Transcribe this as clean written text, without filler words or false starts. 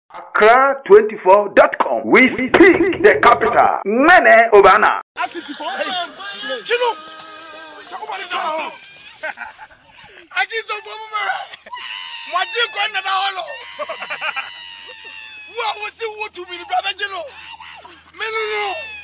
Accra24.com. We speak the capital. Mene Obana. Chino. Somebody know. I give some woman. What you going to know? What was you want to be the brother? Chino.